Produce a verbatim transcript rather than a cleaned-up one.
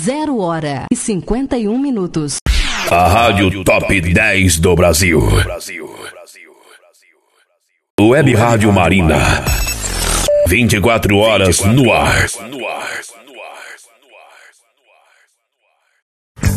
Zero hora e cinquenta e um minutos. A Rádio Top dez do Brasil. Web Rádio Marina. vinte e quatro horas no ar.